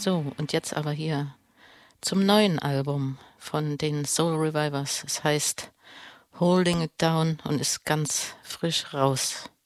So, und jetzt aber hier zum neuen Album von den Soul Revivers. Es heißt Holding It Down und ist ganz frisch raus.